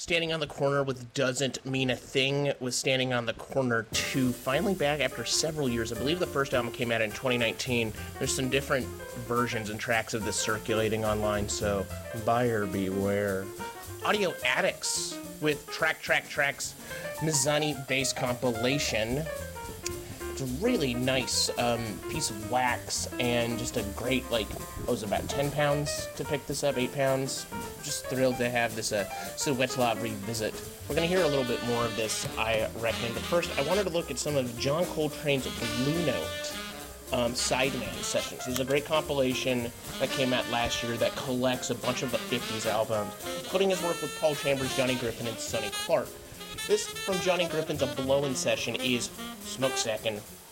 Standing on the Corner with Doesn't Mean a Thing with Standing on the Corner 2. Finally back after several years. I believe the first album came out in 2019. There's some different versions and tracks of this circulating online, so buyer beware. Audio Addicts with Tracks Mizani bass compilation. It's a really nice piece of wax and just a great, it was about 10 pounds to pick this up, 8 pounds. Just thrilled to have this Silhouette Lab revisit. We're going to hear a little bit more of this, I reckon. But first, I wanted to look at some of John Coltrane's Blue Note Sideman sessions. There's a great compilation that came out last year that collects a bunch of the 50s albums, including his work with Paul Chambers, Johnny Griffin, and Sonny Clark. This, from Johnny Griffin's A Blowin' session, is Smokestackin'